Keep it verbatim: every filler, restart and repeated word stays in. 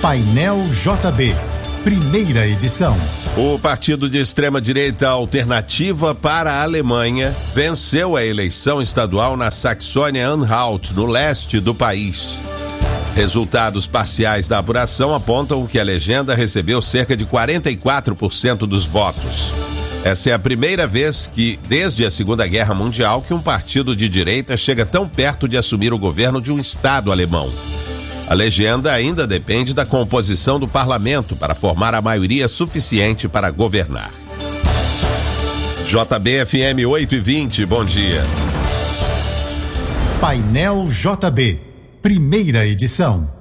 Painel J B, primeira edição. O partido de extrema-direita Alternativa para a Alemanha venceu a eleição estadual na Saxônia-Anhalt, no leste do país. Resultados parciais da apuração apontam que a legenda recebeu cerca de quarenta e quatro por cento dos votos. Essa é a primeira vez que, desde a Segunda Guerra Mundial, que um partido de direita chega tão perto de assumir o governo de um estado alemão. A legenda ainda depende da composição do parlamento para formar a maioria suficiente para governar. J B F M oito e vinte, bom dia. Painel J B, primeira edição.